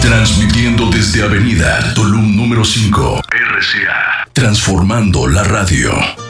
Transmitiendo desde Avenida Tulum número 5, RCA. Transformando la radio.